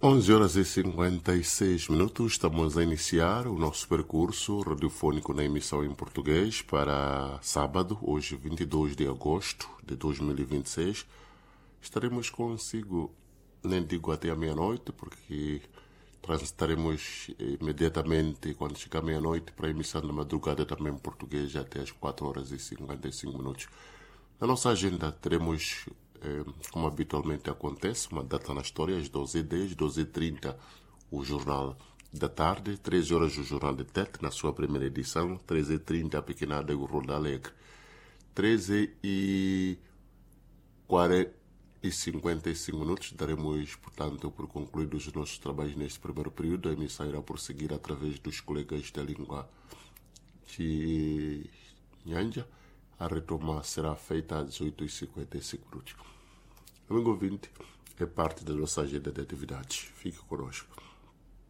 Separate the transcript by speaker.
Speaker 1: 11 horas e 56 minutos, estamos a iniciar o nosso percurso radiofônico na emissão em português para sábado, hoje 22 de agosto de 2026. Estaremos consigo, nem digo até a meia-noite, porque transitaremos imediatamente quando chegar a meia-noite para a emissão da madrugada também em português até às 4 horas e 55 minutos. Na nossa agenda teremos, como habitualmente acontece, uma data na história, às 12h10, 12h30, o Jornal da Tarde, 13 horas o Jornal de Tete, na sua primeira edição, 13h30 a Pequenada e o Roda Alegre, 13h55 minutos, daremos, portanto, por concluídos os nossos trabalhos neste primeiro período. A emissão irá prosseguir através dos colegas da língua de Nhanja. A retoma será feita às 18h55 minutos. Amigo ouvinte, é parte da nossa agenda de atividades. Fique conosco.